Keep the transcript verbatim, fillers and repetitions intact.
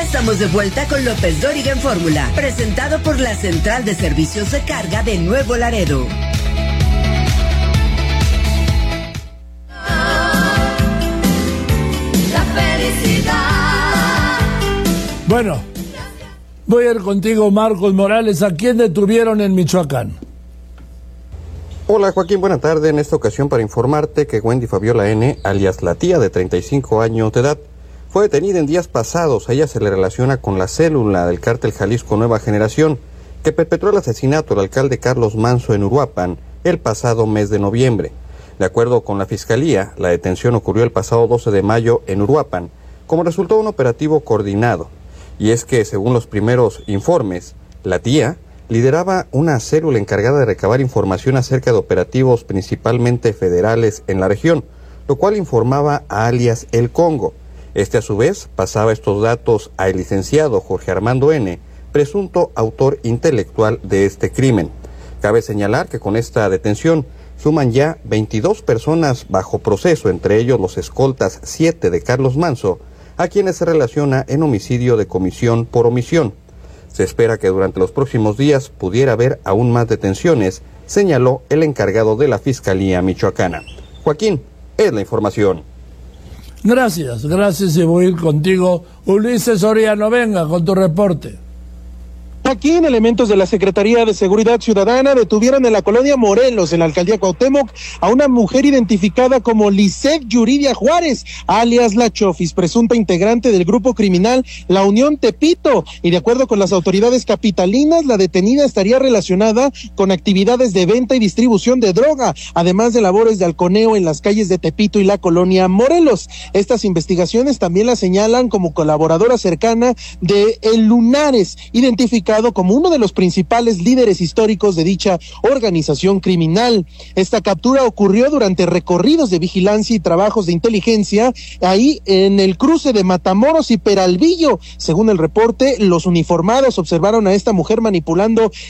Ya estamos de vuelta con López Dóriga en Fórmula, presentado por la Central de Servicios de Carga de Nuevo Laredo. La felicidad. Bueno, voy a ir contigo, Marcos Morales. ¿A quién detuvieron en Michoacán? Hola Joaquín, buena tarde. En esta ocasión para informarte que Wendy Fabiola N., alias la tía de treinta y cinco años de edad, fue detenida en días pasados. A ella se le relaciona con la célula del cártel Jalisco Nueva Generación, que perpetró el asesinato del alcalde Carlos Manso en Uruapan el pasado mes de noviembre. De acuerdo con la Fiscalía, la detención ocurrió el pasado doce de mayo en Uruapan, como resultado de un operativo coordinado. Y es que, según los primeros informes, la tía lideraba una célula encargada de recabar información acerca de operativos principalmente federales en la región, lo cual informaba a alias El Congo. Este a su vez pasaba estos datos al licenciado Jorge Armando N., presunto autor intelectual de este crimen. Cabe señalar que con esta detención suman ya veintidós personas bajo proceso, entre ellos los escoltas siete de Carlos Manso, a quienes se relaciona en homicidio de comisión por omisión. Se espera que durante los próximos días pudiera haber aún más detenciones, señaló el encargado de la Fiscalía Michoacana. Joaquín, es la información. Gracias, gracias, y voy a ir contigo. Ulises Soriano, venga con tu reporte. Aquí en elementos de la Secretaría de Seguridad Ciudadana detuvieron en la colonia Morelos, en la alcaldía Cuauhtémoc, a una mujer identificada como Lisette Yuridia Juárez, alias La Chofis, presunta integrante del grupo criminal La Unión Tepito, y de acuerdo con las autoridades capitalinas, la detenida estaría relacionada con actividades de venta y distribución de droga, además de labores de halconeo en las calles de Tepito y la colonia Morelos. Estas investigaciones también la señalan como colaboradora cercana de El Lunares, identificada como uno de los principales líderes históricos de dicha organización criminal. Esta captura ocurrió durante recorridos de vigilancia y trabajos de inteligencia ahí en el cruce de Matamoros y Peralvillo. Según el reporte, los uniformados observaron a esta mujer manipulando